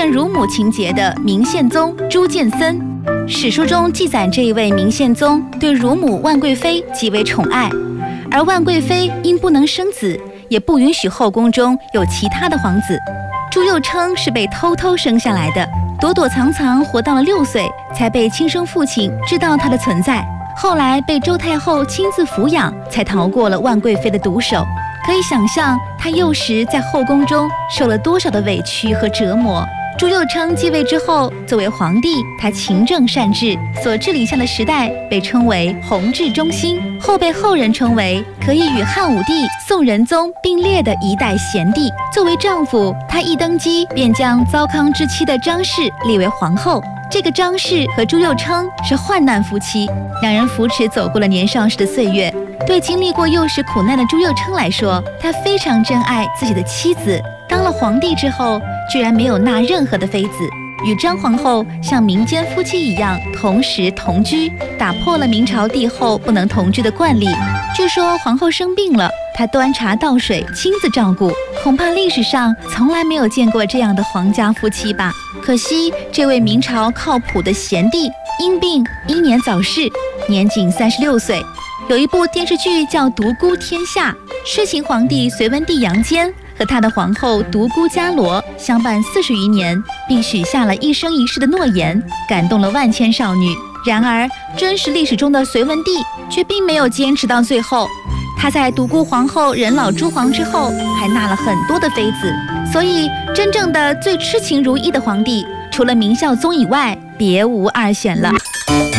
现乳母情节的明宪宗朱见森。史书中记载，这一位明宪宗对乳母万贵妃极为宠爱，而万贵妃因不能生子，也不允许后宫中有其他的皇子。朱佑樘是被偷偷生下来的，躲躲藏藏活到了6岁，才被亲生父亲知道他的存在。后来被周太后亲自抚养，才逃过了万贵妃的毒手。可以想象，他幼时在后宫中受了多少的委屈和折磨。朱佑樘继位之后，作为皇帝，他勤政善治，所治理下的时代被称为弘治中兴，后被后人称为可以与汉武帝、宋仁宗并列的一代贤帝。作为丈夫，他一登基便将糟糠之妻的张氏立为皇后。这个张氏和朱佑樘是患难夫妻，两人扶持走过了年少时的岁月。对经历过幼时苦难的朱佑樘来说，他非常珍爱自己的妻子。当了皇帝之后，居然没有纳任何的妃子，与张皇后像民间夫妻一样同时同居，打破了明朝帝后不能同居的惯例。据说皇后生病了，他端茶倒水，亲自照顾，恐怕历史上从来没有见过这样的皇家夫妻吧。可惜这位明朝靠谱的贤帝因病英年早逝，年仅36岁。有一部电视剧叫《独孤天下》，痴情皇帝隋文帝杨坚和他的皇后独孤伽罗相伴40余年，并许下了一生一世的诺言，感动了万千少女。然而真实历史中的隋文帝却并没有坚持到最后，他在独孤皇后人老珠黄之后，还纳了很多的妃子。所以真正的最痴情如一的皇帝，除了明孝宗以外，别无二选了。